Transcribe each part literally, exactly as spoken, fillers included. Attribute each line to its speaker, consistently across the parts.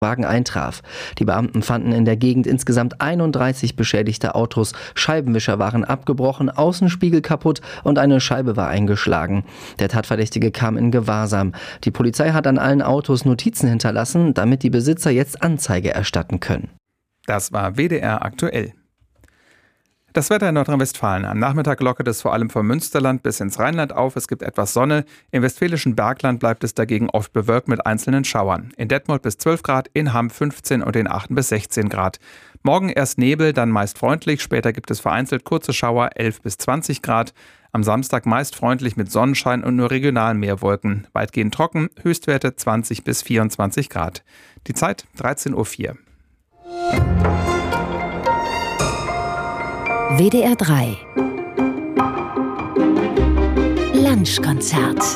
Speaker 1: Wagen eintraf. Die Beamten fanden in der Gegend insgesamt einunddreißig beschädigte Autos. Scheibenwischer waren abgebrochen, Außenspiegel kaputt und eine Scheibe war eingeschlagen. Der Tatverdächtige kam in Gewahrsam. Die Polizei hat an allen Autos Notizen hinterlassen, damit die Besitzer jetzt Anzeige erstatten können.
Speaker 2: Das war W D R aktuell. Das Wetter in Nordrhein-Westfalen. Am Nachmittag lockert es vor allem vom Münsterland bis ins Rheinland auf. Es gibt etwas Sonne. Im westfälischen Bergland bleibt es dagegen oft bewölkt mit einzelnen Schauern. In Detmold bis zwölf Grad, in Hamm fünfzehn und in Aachen bis sechzehn Grad. Morgen erst Nebel, dann meist freundlich. Später gibt es vereinzelt kurze Schauer, elf bis zwanzig Grad. Am Samstag meist freundlich mit Sonnenschein und nur regional Meerwolken. Weitgehend trocken, Höchstwerte zwanzig bis vierundzwanzig Grad. Die Zeit dreizehn Uhr vier.
Speaker 3: W D R drei Lunchkonzert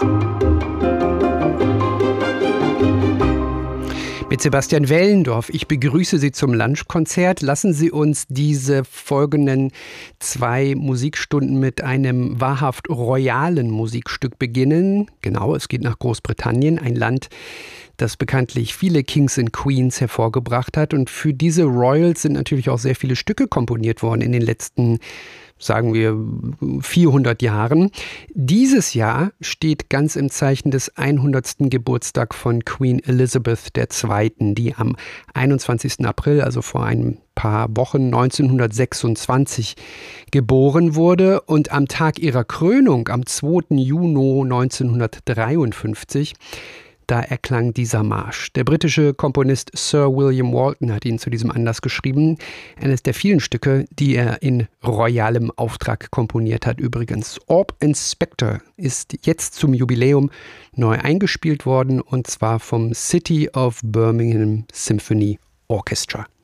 Speaker 4: mit Sebastian Wellendorf. Ich begrüße Sie zum Lunchkonzert. Lassen Sie uns diese folgenden zwei Musikstunden mit einem wahrhaft royalen Musikstück beginnen. Genau, es geht nach Großbritannien, ein Land, das bekanntlich viele Kings and Queens hervorgebracht hat. Und für diese Royals sind natürlich auch sehr viele Stücke komponiert worden in den letzten, sagen wir, vierhundert Jahren. Dieses Jahr steht ganz im Zeichen des hundertsten Geburtstag von Queen Elizabeth der Zweiten., die am einundzwanzigsten April, also vor ein paar Wochen, neunzehnhundertsechsundzwanzig, geboren wurde. Und am Tag ihrer Krönung, am zweiten Juni neunzehnhundertdreiundfünfzig, da erklang dieser Marsch. Der britische Komponist Sir William Walton hat ihn zu diesem Anlass geschrieben. Eines der vielen Stücke, die er in royalem Auftrag komponiert hat übrigens. Orb and Spectre ist jetzt zum Jubiläum neu eingespielt worden, und zwar vom City of Birmingham Symphony Orchestra.